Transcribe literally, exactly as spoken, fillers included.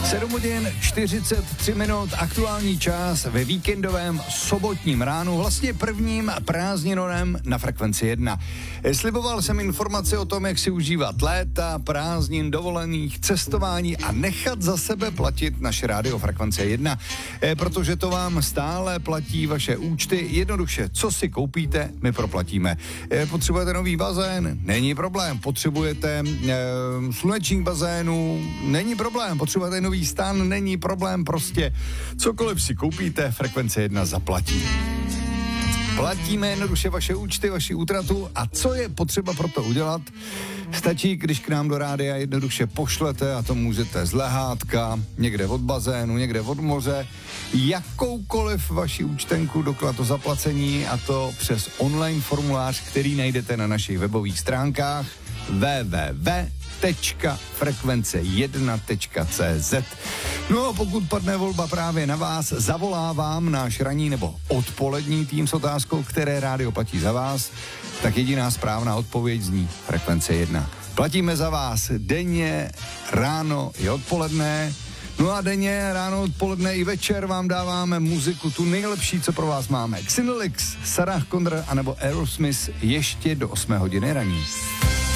sedm hodin čtyřicet tři minut, aktuální čas ve víkendovém sobotním ránu, vlastně prvním prázdninovém na Frekvenci jedna. Sliboval jsem informace o tom, jak si užívat léta, prázdnin, dovolených, cestování a nechat za sebe platit naše rádio Frekvence jedna, protože to vám stále platí vaše účty. Jednoduše, co si koupíte, my proplatíme. Potřebujete nový bazén? Není problém. Potřebujete e, slunečník bazénu? Není problém. Potřebujete nový stan? Není problém. Prostě cokoliv si koupíte, Frekvence jedna zaplatí. Platíme jednoduše vaše účty, vaši útratu a co je potřeba pro to udělat? Stačí, když k nám do rádia jednoduše pošlete, a to můžete z lehátka, někde od bazénu, někde od moře, jakoukoliv vaši účtenku, doklad o zaplacení, a to přes online formulář, který najdete na našich webových stránkách w w w tečka frekvence jedna tečka c z. No a pokud padne volba právě na vás, zavolávám náš ranní nebo odpolední tým s otázkou, které rádio platí za vás, tak jediná správná odpověď zní Frekvence jedna. Platíme za vás denně, ráno i odpoledne. No a denně, ráno, odpoledne i večer vám dáváme muziku, tu nejlepší, co pro vás máme. Xenolix, Sarah Connor anebo Aerosmith ještě do osmé hodiny raní.